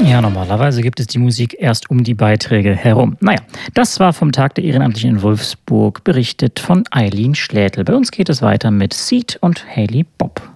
Ja, normalerweise gibt es die Musik erst um die Beiträge herum. Naja, das war vom Tag der Ehrenamtlichen in Wolfsburg, berichtet von Eileen Schlädel. Bei uns geht es weiter mit Seed und Hailey Bob.